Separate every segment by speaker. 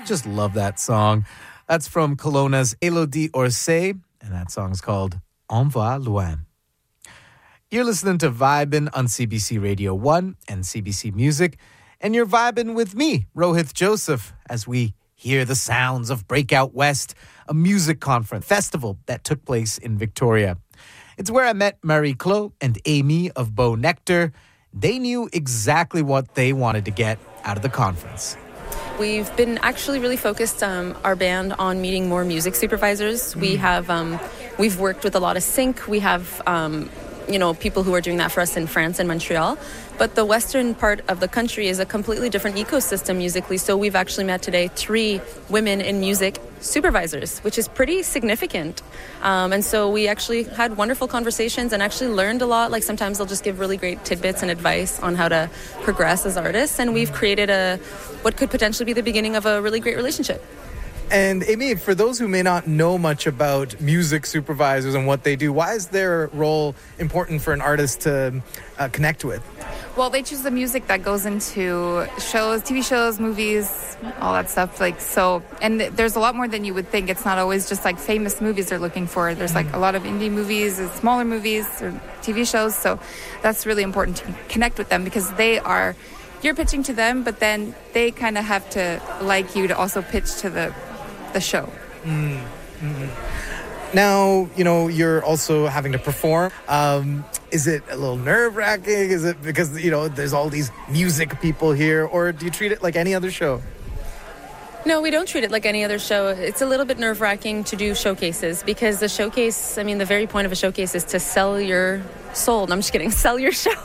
Speaker 1: Just love that song. That's from Kelowna's Elodie Orsay, and that song's called On va loin. You're listening to Vibin' on CBC Radio 1 and CBC Music, and you're vibing with me, Rohith Joseph, as we hear the sounds of Breakout West, a music conference festival that took place in Victoria. It's where I met Marie-Claude and Amy of Beau Nectar. They knew exactly what they wanted to get out of the conference.
Speaker 2: We've been actually really focused, our band, on meeting more music supervisors. We've worked with a lot of sync. We have people who are doing that for us in France and Montreal. But the western part of the country is a completely different ecosystem musically. So we've actually met today 3 women in music supervisors, which is pretty significant. And so we actually had wonderful conversations and actually learned a lot. Like sometimes they'll just give really great tidbits and advice on how to progress as artists. And we've created what could potentially be the beginning of a really great relationship.
Speaker 3: And Amy, for those who may not know much about music supervisors and what they do, why is their role important for an artist to connect with?
Speaker 4: Well, they choose the music that goes into shows, TV shows, movies, all that stuff. And there's a lot more than you would think. It's not always just like famous movies they're looking for. There's like a lot of indie movies, and smaller movies, or TV shows. So that's really important to connect with them because you're pitching to them, but then they kind of have to like you to also pitch to the show.
Speaker 3: Mm-hmm. Now, you're also having to perform. Is it a little nerve-wracking? Is it because, there's all these music people here? Or do you treat it like any other show?
Speaker 2: No, we don't treat it like any other show. It's a little bit nerve-wracking to do showcases because the showcase, the very point of a showcase is to sell your soul. No, I'm just kidding. Sell your show.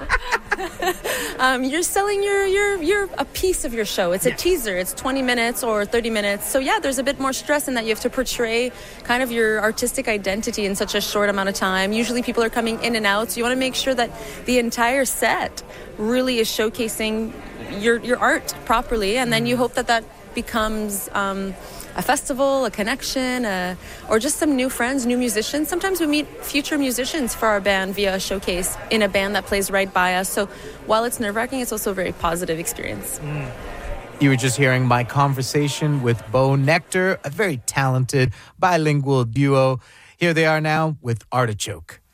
Speaker 2: You're selling your a piece of your show. It's a teaser. It's 20 minutes or 30 minutes. So yeah, there's a bit more stress in that you have to portray kind of your artistic identity in such a short amount of time. Usually people are coming in and out, so you want to make sure that the entire set really is showcasing your art properly, and then you hope that becomes a festival, a connection, or just some new friends, new musicians. Sometimes we meet future musicians for our band via a showcase in a band that plays right by us. So while it's nerve-wracking, it's also a very positive experience.
Speaker 1: You were just hearing my conversation with Beau Nectar, a very talented bilingual duo. Here they are now with Artichoke.